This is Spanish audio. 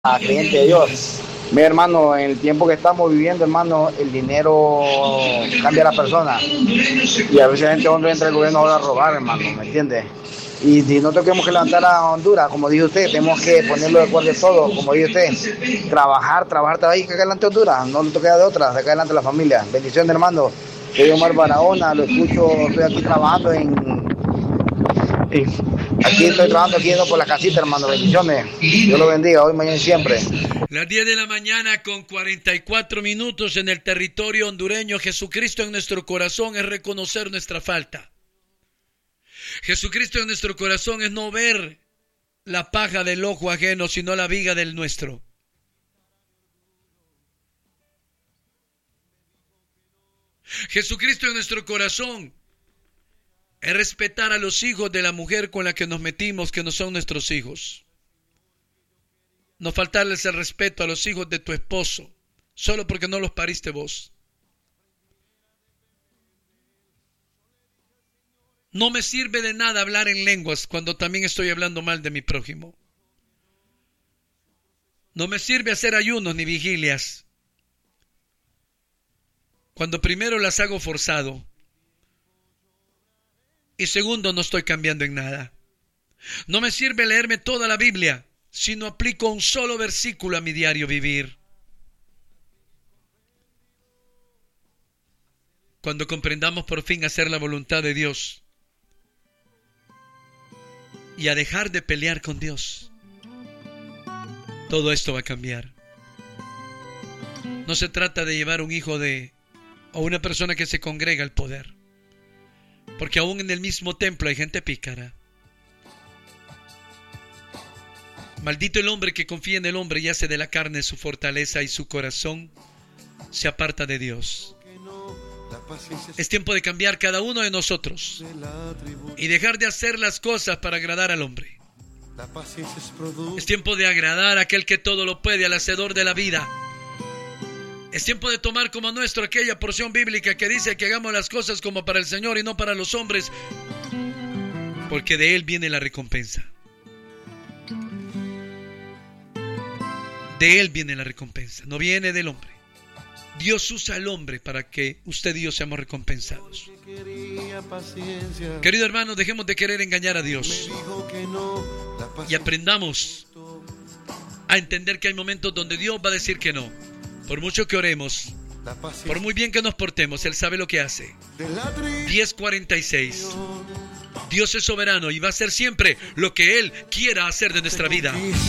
a creyente de Dios. Mi hermano, en el tiempo que estamos viviendo, hermano, el dinero cambia a la persona. Y a veces la gente donde entra el gobierno ahora a robar, hermano, ¿me entiendes? Y si no tenemos que levantar a Honduras, como dijo usted, tenemos que ponerlo de acuerdo de todo, como dijo usted, trabajar, y que acá adelante Honduras, no le toca de otra, de acá adelante la familia. Bendiciones, hermano. Soy Omar Barahona, lo escucho, estoy aquí trabajando aquí estoy trabajando aquí por la casita, hermano. Bendiciones. Dios lo bendiga, hoy, mañana y siempre. Las 10 de la mañana con 44 minutos en el territorio hondureño. Jesucristo en nuestro corazón es reconocer nuestra falta. Jesucristo en nuestro corazón es no ver la paja del ojo ajeno, sino la viga del nuestro. Jesucristo en nuestro corazón es respetar a los hijos de la mujer con la que nos metimos, que no son nuestros hijos. No faltarles el respeto a los hijos de tu esposo, solo porque no los pariste vos. No me sirve de nada hablar en lenguas cuando también estoy hablando mal de mi prójimo. No me sirve hacer ayunos ni vigilias cuando primero las hago forzado y segundo no estoy cambiando en nada. No me sirve leerme toda la Biblia si no aplico un solo versículo a mi diario vivir. Cuando comprendamos por fin hacer la voluntad de Dios y a dejar de pelear con Dios, todo esto va a cambiar. No se trata de llevar un hijo o una persona que se congrega al poder, porque aún en el mismo templo hay gente pícara. Maldito el hombre que confía en el hombre y hace de la carne su fortaleza y su corazón se aparta de Dios. Es tiempo de cambiar cada uno de nosotros y dejar de hacer las cosas para agradar al hombre. Es tiempo de agradar a aquel que todo lo puede, al hacedor de la vida. Es tiempo de tomar como nuestro aquella porción bíblica que dice que hagamos las cosas como para el Señor y no para los hombres, porque de Él viene la recompensa. De Él viene la recompensa, no viene del hombre. Dios usa al hombre para que usted y yo seamos recompensados. Querido hermano, dejemos de querer engañar a Dios y aprendamos a entender que hay momentos donde Dios va a decir que no. Por mucho que oremos, por muy bien que nos portemos, Él sabe lo que hace. 10:46. Dios es soberano y va a hacer siempre lo que Él quiera hacer de nuestra vida.